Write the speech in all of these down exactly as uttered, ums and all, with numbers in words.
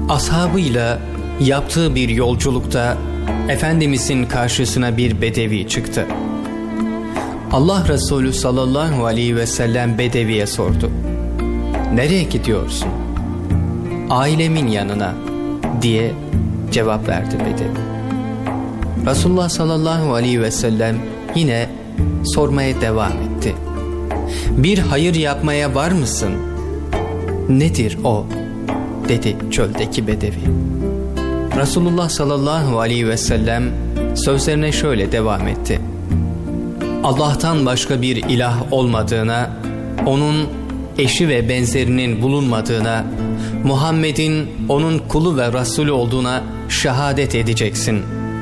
Ashabıyla yaptığı bir yolculukta Efendimizin karşısına bir bedevi çıktı. Allah Resulü sallallahu aleyhi ve sellem bedeviye sordu. "Nereye gidiyorsun?" "Ailemin yanına," diye cevap verdi bedevi. Resulullah sallallahu aleyhi ve sellem yine sormaya devam etti. "Bir hayır yapmaya var mısın?" "Nedir o?" dedi çöldeki bedevi. Resulullah sallallahu aleyhi ve sellem sözlerine şöyle devam etti. "Allah'tan başka bir ilah olmadığına, onun eşi ve benzerinin bulunmadığına, Muhammed'in onun kulu ve Resulü olduğuna şehadet edeceksin."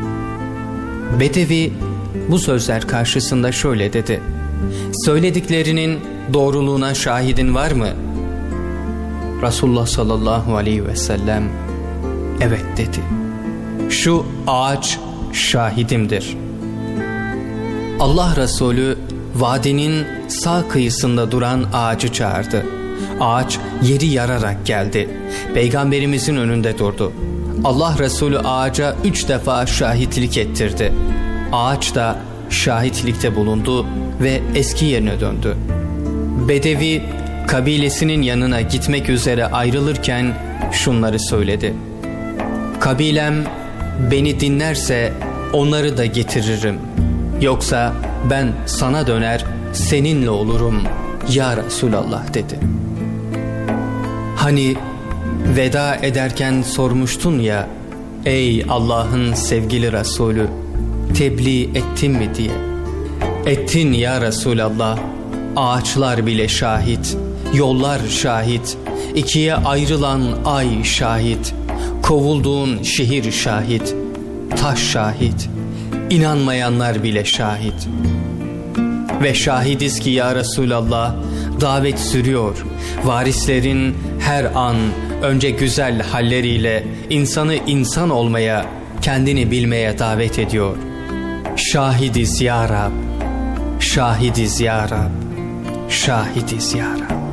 Bedevi bu sözler karşısında şöyle dedi. "Söylediklerinin doğruluğuna şahidin var mı?" Resulullah sallallahu aleyhi ve sellem "Evet," dedi. "Şu ağaç şahidimdir." Allah Resulü vadinin sağ kıyısında duran ağacı çağırdı. Ağaç yeri yararak geldi. Peygamberimizin önünde durdu. Allah Resulü ağaca üç defa şahitlik ettirdi. Ağaç da şahitlikte bulundu ve eski yerine döndü. Bedevi kabilesinin yanına gitmek üzere ayrılırken şunları söyledi. "Kabilem beni dinlerse onları da getiririm. Yoksa ben sana döner seninle olurum ya Resulallah," dedi. "Hani veda ederken sormuştun ya, ey Allah'ın sevgili Resulü, tebliğ ettin mi diye. Ettin ya Resulallah, ağaçlar bile şahit, yollar şahit, ikiye ayrılan ay şahit, kovulduğun şehir şahit, taş şahit, inanmayanlar bile şahit. Ve şahidiz ki ya Resulallah, davet sürüyor, varislerin her an önce güzel halleriyle insanı insan olmaya, kendini bilmeye davet ediyor. Şahidiz ya Rab, şahidiz ya Rab, şahidiz ya Rab."